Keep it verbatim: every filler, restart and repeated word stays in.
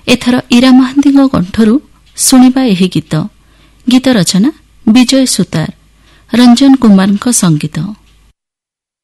ଏଥର ଇରା ମହାନ୍ତିଙ୍କ କଣ୍ଠରୁ ଶୁଣିବା ଏହି ଗୀତ। ଗୀତ ରଚନା ବିଜୟ ସୁତାର, ରଞ୍ଜନ କୁମାରଙ୍କ ସଙ୍ଗୀତ।